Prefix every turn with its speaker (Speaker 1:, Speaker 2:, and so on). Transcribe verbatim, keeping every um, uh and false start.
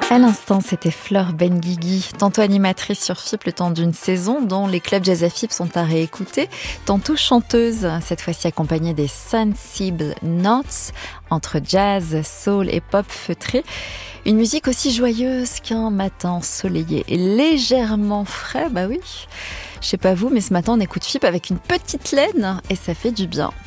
Speaker 1: À l'instant, c'était Fleur Benguigui, tantôt animatrice sur F I P le temps d'une saison, dont les clubs jazz à F I P sont à réécouter, tantôt chanteuse, cette fois-ci accompagnée des Sensible Notes, entre jazz, soul et pop feutré. Une musique aussi joyeuse qu'un matin ensoleillé et légèrement frais, bah oui. Je sais pas vous, mais ce matin on écoute F I P avec une petite laine et ça fait du bien.